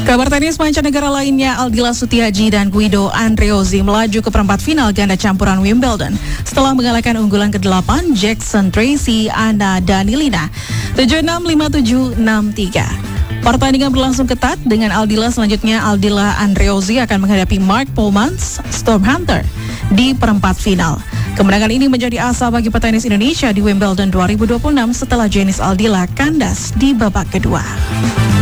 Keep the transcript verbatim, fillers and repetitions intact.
Kabar tenis mancanegara lainnya, Aldila Sutiaji dan Guido Andreozzi melaju ke perempat final ganda campuran Wimbledon setelah mengalahkan unggulan kedelapan Jackson Tracy Anna Danilina tujuh enam lima tujuh enam tiga. Pertandingan berlangsung ketat dengan Aldila selanjutnya Aldila Andreozzi akan menghadapi Mark Polmans Storm Hunter di perempat final. Kemenangan ini menjadi asa bagi petenis Indonesia di Wimbledon dua ribu dua puluh enam setelah Jenis Aldila kandas di babak kedua.